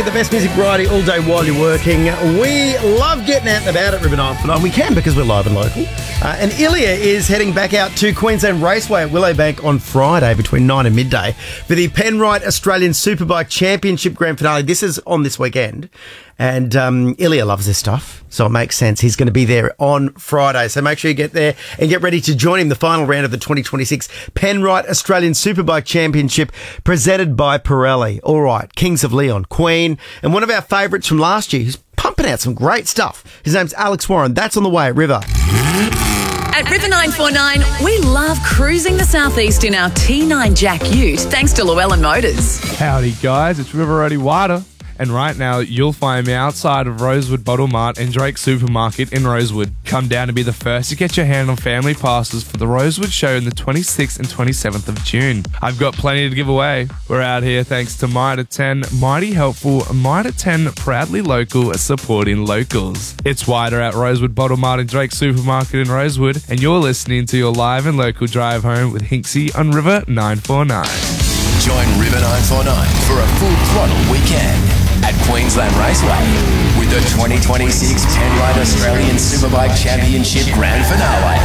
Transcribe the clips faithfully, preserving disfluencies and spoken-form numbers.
the best music variety all day while you're working. We love getting out and about at River nine four nine. We can because we're live and local. Uh, and Ilya is heading back out to Queensland Raceway at Willowbank on Friday between nine and midday for the Penrite Australian Superbike Championship Grand Finale. This is on this weekend. And um, Ilya loves this stuff, so it makes sense. He's going to be there on Friday. So make sure you get there and get ready to join him. The final round of the twenty twenty-six Penrite Australian Superbike Championship presented by Pirelli. All right, Kings of Leon, Queen, and one of our favourites from last year who's pumping out some great stuff. His name's Alex Warren. That's on the way at River. At River nine four nine, we love cruising the southeast in our T nine Jack Ute, thanks to Llewellyn Motors. Howdy guys, it's River Roadie Wada. And right now, you'll find me outside of Rosewood Bottle Mart and Drake Supermarket in Rosewood. Come down to be the first to get your hand on family passes for the Rosewood Show on the twenty-sixth and twenty-seventh of June. I've got plenty to give away. We're out here thanks to Mitre ten, mighty helpful, Mitre ten proudly local, supporting locals. It's wider at Rosewood Bottle Mart and Drake Supermarket in Rosewood, and you're listening to your live and local drive home with Hinksy on River nine four nine. Join River nine four nine for a full throttle weekend at Queensland Raceway with the twenty twenty-six Penrite Australian Superbike Championship Grand Finale.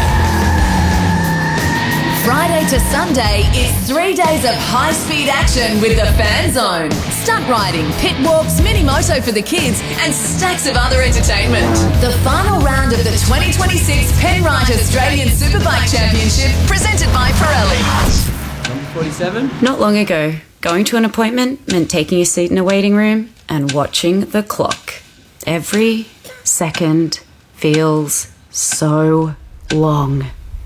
Friday to Sunday is three days of high-speed action with the Fan Zone. Stunt riding, pit walks, mini-moto for the kids, and stacks of other entertainment. The final round of the twenty twenty-six Penrite Australian Superbike Championship presented by Pirelli. forty-seven. Not long ago, going to an appointment meant taking a seat in a waiting room and watching the clock. Every second feels so long.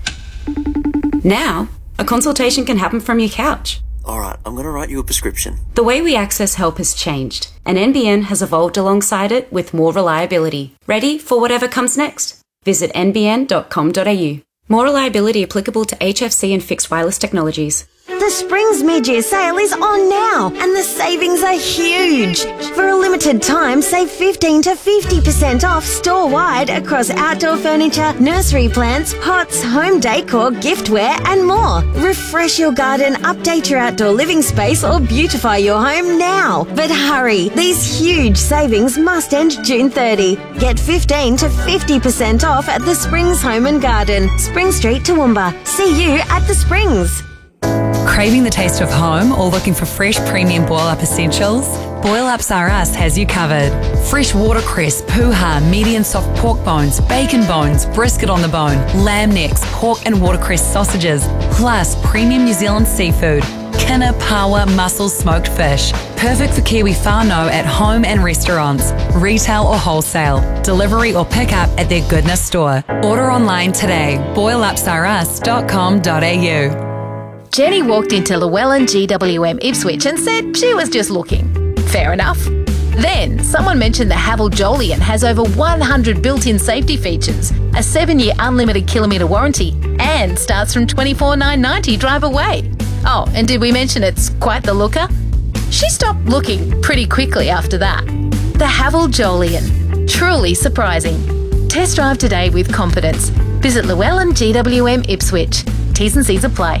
Now, a consultation can happen from your couch. All right, I'm going to write you a prescription. The way we access help has changed, and N B N has evolved alongside it with more reliability. Ready for whatever comes next? Visit n b n dot com dot a u. More reliability applicable to H F C and fixed wireless technologies. The Springs mid-year sale is on now, and the savings are huge. For a limited time, save fifteen to fifty percent off store-wide across outdoor furniture, nursery plants, pots, home decor, giftware, and more. Refresh your garden, update your outdoor living space, or beautify your home now. But hurry, these huge savings must end June thirtieth. Get fifteen to fifty percent off at the Springs Home and Garden, Spring Street, Toowoomba. See you at the Springs. Craving the taste of home or looking for fresh premium boil-up essentials? Boil Ups R Us has you covered. Fresh watercress, puha, medium soft pork bones, bacon bones, brisket on the bone, lamb necks, pork and watercress sausages, plus premium New Zealand seafood. Kina Pawa mussel smoked fish. Perfect for Kiwi whānau at home and restaurants, retail or wholesale, delivery or pick up at their Goodness store. Order online today, boil ups r us dot com dot a u. Jenny walked into Llewellyn G W M Ipswich and said she was just looking. Fair enough. Then someone mentioned the Haval Jolyon has over one hundred built-in safety features, a seven-year unlimited kilometre warranty, and starts from twenty-four thousand nine hundred ninety dollars drive away. Oh, and did we mention it's quite the looker? She stopped looking pretty quickly after that. The Haval Jolyon. Truly surprising. Test drive today with confidence. Visit Llewellyn G W M Ipswich. T's and C's apply.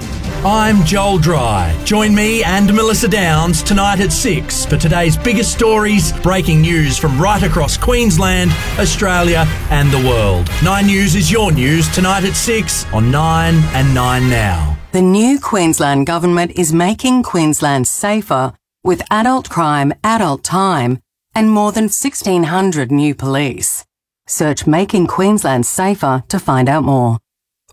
I'm Joel Dry. Join me and Melissa Downs tonight at six for today's biggest stories, breaking news from right across Queensland, Australia and the world. Nine News is your news tonight at six on Nine and Nine Now. The new Queensland Government is making Queensland safer with adult crime, adult time and more than sixteen hundred new police. Search Making Queensland Safer to find out more.